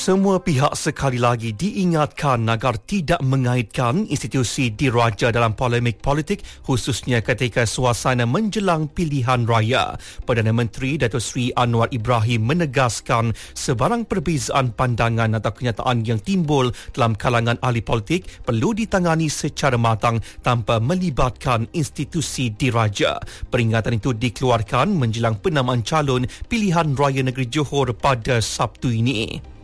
Semua pihak sekali lagi diingatkan agar tidak mengaitkan institusi diraja dalam polemik politik, khususnya ketika suasana menjelang pilihan raya. Perdana Menteri Datuk Seri Anwar Ibrahim menegaskan sebarang perbezaan pandangan atau kenyataan yang timbul dalam kalangan ahli politik perlu ditangani secara matang tanpa melibatkan institusi diraja. Peringatan itu dikeluarkan menjelang penamaan calon pilihan raya negeri Johor pada Sabtu ini.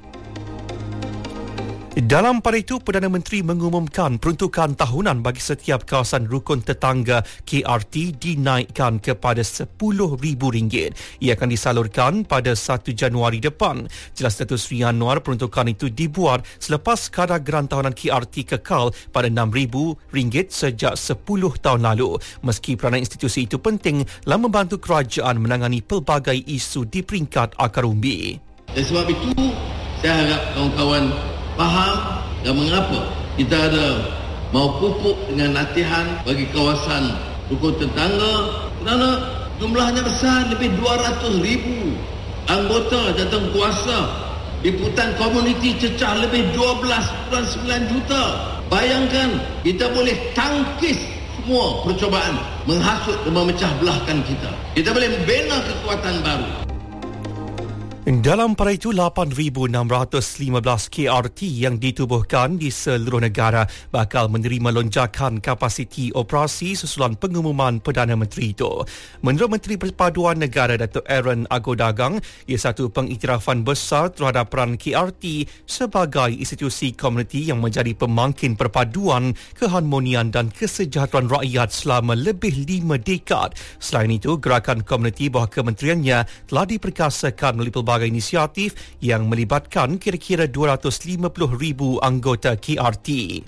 Dalam pada itu, Perdana Menteri mengumumkan peruntukan tahunan bagi setiap kawasan rukun tetangga KRT dinaikkan kepada RM10,000. Ia akan disalurkan pada 1 Januari depan. Jelas Datuk Seri Anwar, peruntukan itu dibuat selepas kadar geran tahunan KRT kekal pada RM6,000 sejak 10 tahun lalu. Meski peranan institusi itu penting dalam membantu kerajaan menangani pelbagai isu di peringkat akar umbi. Dan sebab itu, saya harap kawan-kawan faham dan mengapa kita ada mau pupuk dengan latihan bagi kawasan rukun tetangga kerana jumlahnya besar, lebih 200,000 anggota jawatan kuasa liputan komuniti cecah lebih 12.9 juta. Bayangkan kita boleh tangkis semua percubaan menghasut dan memecah belahkan kita. Kita boleh membina kekuatan baru. Dalam pada itu, 8,615 KRT yang ditubuhkan di seluruh negara bakal menerima lonjakan kapasiti operasi susulan pengumuman Perdana Menteri itu. Menurut Menteri Perpaduan Negara Datuk Aaron Agodagang, ia satu pengiktirafan besar terhadap peran KRT sebagai institusi komuniti yang menjadi pemangkin perpaduan, keharmonian dan kesejahteraan rakyat selama lebih 5 dekad. Selain itu, gerakan komuniti bawah kementeriannya telah diperkasakan melalui pelbagai inisiatif yang melibatkan kira-kira 250,000 anggota KRT.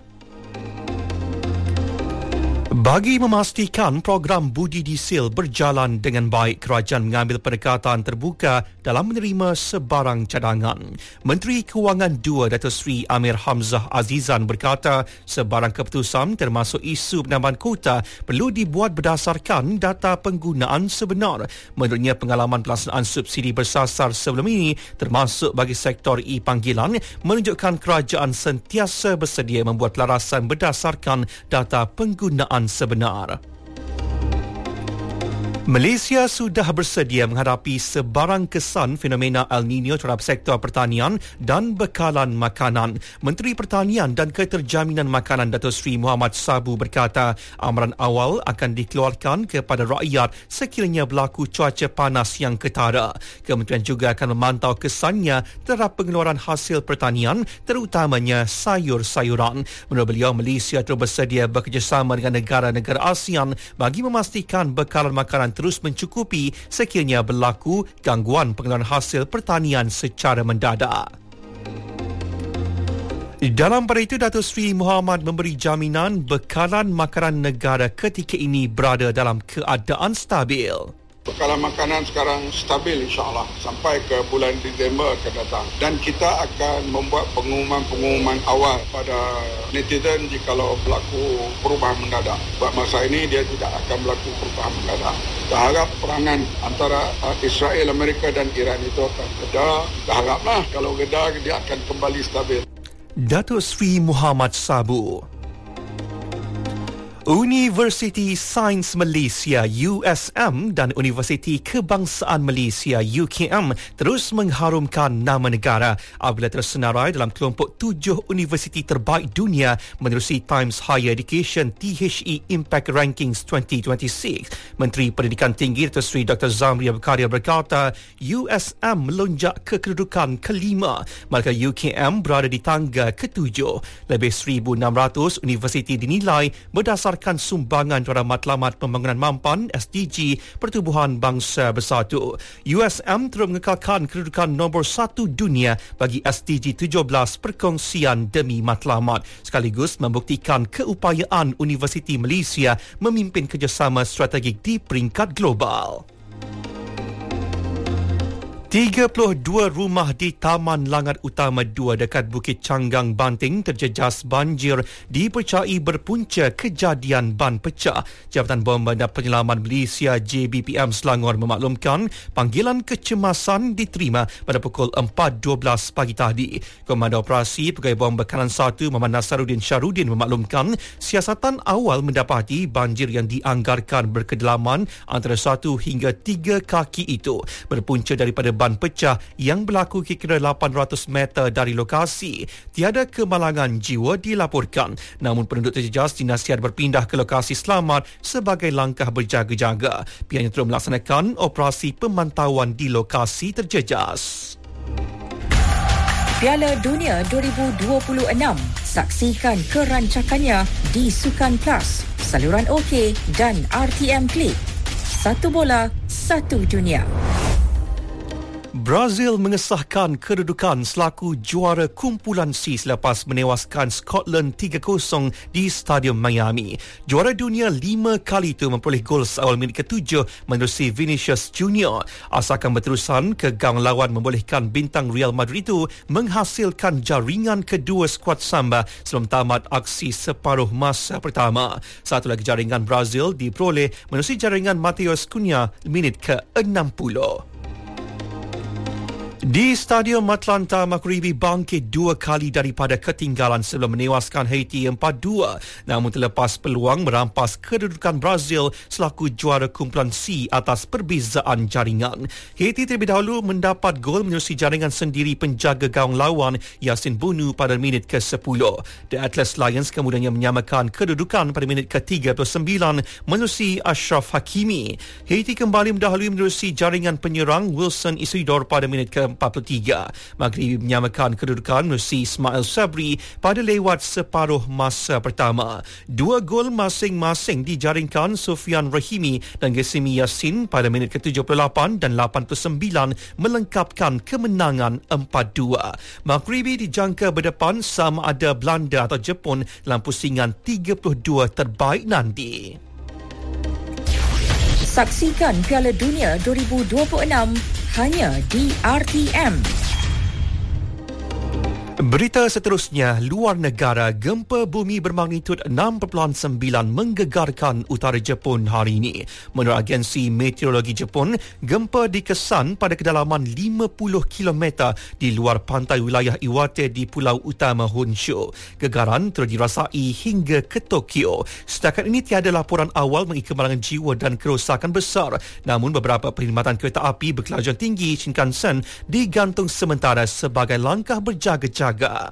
Bagi memastikan program budi disil berjalan dengan baik, kerajaan mengambil pendekatan terbuka dalam menerima sebarang cadangan. Menteri Kewangan II Datuk Seri Amir Hamzah Azizan berkata sebarang keputusan termasuk isu penambahan kota perlu dibuat berdasarkan data penggunaan sebenar. Menurutnya, pengalaman pelaksanaan subsidi bersasar sebelum ini termasuk bagi sektor e-panggilan menunjukkan kerajaan sentiasa bersedia membuat pelarasan berdasarkan data penggunaan sebenar. Malaysia sudah bersedia menghadapi sebarang kesan fenomena El Nino terhadap sektor pertanian dan bekalan makanan. Menteri Pertanian dan Keterjaminan Makanan Datuk Seri Muhammad Sabu berkata amaran awal akan dikeluarkan kepada rakyat sekiranya berlaku cuaca panas yang ketara. Kementerian juga akan memantau kesannya terhadap pengeluaran hasil pertanian, terutamanya sayur-sayuran. Menurut beliau, Malaysia terus bersedia bekerjasama dengan negara-negara ASEAN bagi memastikan bekalan makanan terus mencukupi sekiranya berlaku gangguan pengeluaran hasil pertanian secara mendadak. Dalam pada itu, Datuk Seri Muhammad memberi jaminan bekalan makanan negara ketika ini berada dalam keadaan stabil. Bekalan makanan sekarang stabil insya-Allah sampai ke bulan Disember akan datang, dan kita akan membuat pengumuman awal pada netizen jikalau berlaku perubahan mendadak. Buat masa ini dia tidak akan berlaku perubahan mendadak. Kita harap perangan antara Israel, Amerika dan Iran itu akan reda. Kita haraplah kalau reda dia akan kembali stabil. Datuk Seri Muhammad Sabu. Universiti Sains Malaysia USM dan Universiti Kebangsaan Malaysia UKM terus mengharumkan nama negara apabila tersenarai dalam kelompok 7 universiti terbaik dunia menerusi Times Higher Education THE Impact Rankings 2026. Menteri Pendidikan Tinggi Datuk Seri Dr. Zamri Abdul berkata USM melonjak ke kedudukan kelima, manakala UKM berada di tangga ketujuh. Lebih 1,600 universiti dinilai berdasarkan sumbangan terhadap matlamat pembangunan mampan SDG Pertubuhan Bangsa Bersatu. USM terus mengekalkan kedudukan nombor 1 dunia bagi SDG 17 perkongsian demi matlamat, sekaligus membuktikan keupayaan Universiti Malaysia memimpin kerjasama strategik di peringkat global. 32 rumah di Taman Langat Utama 2 dekat Bukit Canggang, Banting terjejas banjir dipercayai berpunca kejadian ban pecah. Jabatan Bomba dan Penyelaman Malaysia JBPM Selangor memaklumkan panggilan kecemasan diterima pada pukul 4.12 pagi tadi. Komando Operasi Pegawai Bomba Kanan 1 Muhammad Nasaruddin Syarudin memaklumkan siasatan awal mendapati banjir yang dianggarkan berkedalaman antara 1 hingga 3 kaki itu berpunca daripada ban pecah yang berlaku kira-kira 800 meter dari lokasi. Tiada kemalangan jiwa dilaporkan, namun penduduk terjejas dinasihat berpindah ke lokasi selamat sebagai langkah berjaga-jaga. Pihaknya terus melaksanakan operasi pemantauan di lokasi terjejas. Piala Dunia 2026. Saksikan kerancakannya di Sukan Plus, saluran OK dan RTM Klik. Satu bola, satu dunia. Brazil mengesahkan kedudukan selaku juara kumpulan C selepas menewaskan Scotland 3-0 di Stadium Miami. Juara dunia 5 kali itu memperoleh gol seawal minit ke-7 menerusi Vinicius Junior. Asakan berterusan ke gawang lawan membolehkan bintang Real Madrid itu menghasilkan jaringan kedua skuad Samba sebelum tamat aksi separuh masa pertama. Satu lagi jaringan Brazil diperoleh menerusi jaringan Matheus Cunha minit ke-60. Di Stadium Atlanta, Maghribi bangkit 2 kali daripada ketinggalan sebelum menewaskan Haiti 4-2. Namun terlepas peluang merampas kedudukan Brazil selaku juara kumpulan C atas perbezaan jaringan. Haiti terlebih dahulu mendapat gol menerusi jaringan sendiri penjaga gawang lawan Yasin Bonu pada minit ke-10. The Atlas Lions kemudiannya menyamakan kedudukan pada minit ke-39 menerusi Ashraf Hakimi. Haiti kembali mendahului menerusi jaringan penyerang Wilson Isidore pada minit ke-43. Maghribi menyamakan kedudukan menerusi Ismail Sabri pada lewat separuh masa pertama. 2 gol masing-masing dijaringkan Sofian Rahimi dan Gesimi Yassin pada minit ke-78 dan 89 melengkapkan kemenangan 4-2. Maghribi dijangka berdepan sama ada Belanda atau Jepun dalam pusingan 32 terbaik nanti. Saksikan Piala Dunia 2026 hanya di RTM. Berita seterusnya, luar negara, gempa bumi bermagnitud 6.9 menggegarkan utara Jepun hari ini. Menurut agensi meteorologi Jepun, gempa dikesan pada kedalaman 50 km di luar pantai wilayah Iwate di Pulau Utama Honshu. Gegaran terus dirasai hingga ke Tokyo. Setakat ini tiada laporan awal mengenai kemalangan jiwa dan kerosakan besar. Namun beberapa perkhidmatan kereta api berkelajuan tinggi Shinkansen digantung sementara sebagai langkah berjaga-jaga.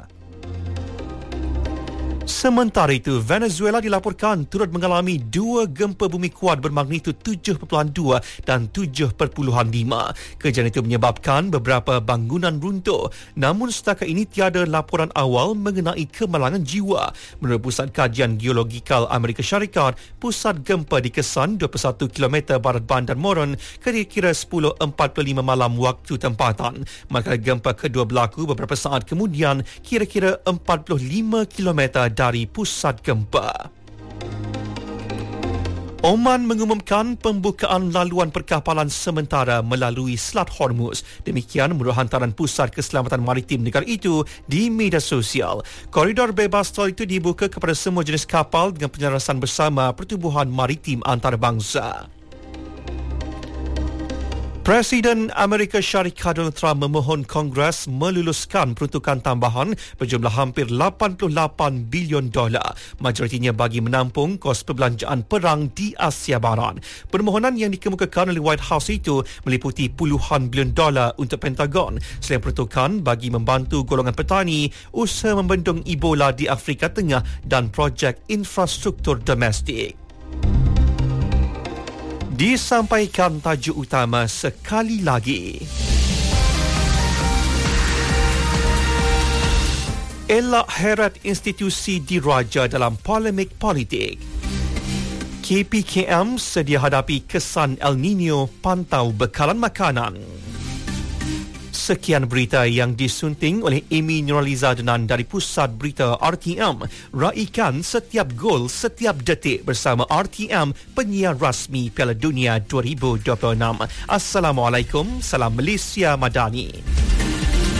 Sementara itu, Venezuela dilaporkan turut mengalami 2 gempa bumi kuat bermagnitud 7.2 dan 7.5. Kejadian itu menyebabkan beberapa bangunan runtuh. Namun setakat ini tiada laporan awal mengenai kemalangan jiwa. Menurut Pusat Kajian Geologikal Amerika Syarikat, pusat gempa dikesan 21 km barat bandar Moron kira-kira 10.45 malam waktu tempatan. Manakala gempa kedua berlaku beberapa saat kemudian kira-kira 45 km dari pusat gempa. Oman mengumumkan pembukaan laluan perkapalan sementara melalui Selat Hormuz. Demikian menurut hantaran Pusat Keselamatan Maritim negara itu di media sosial. Koridor bebas tol itu dibuka kepada semua jenis kapal dengan penyelarasan bersama Pertubuhan Maritim Antarabangsa. Presiden Amerika Syarikat Donald Trump memohon Kongres meluluskan peruntukan tambahan berjumlah hampir $88 bilion, majoritinya bagi menampung kos perbelanjaan perang di Asia Barat. Permohonan yang dikemukakan oleh White House itu meliputi puluhan bilion dolar untuk Pentagon, selain peruntukan bagi membantu golongan petani, usaha membendung Ebola di Afrika Tengah dan projek infrastruktur domestik. Disampaikan tajuk utama sekali lagi. Elak heret institusi diraja dalam polemik politik. KPKM sedia hadapi kesan El Nino pantau bekalan makanan. Sekian berita yang disunting oleh Amy Nuraliza Denan dari Pusat Berita RTM. Raikan setiap gol setiap detik bersama RTM, penyiar rasmi Piala Dunia 2026. Assalamualaikum, salam Malaysia Madani.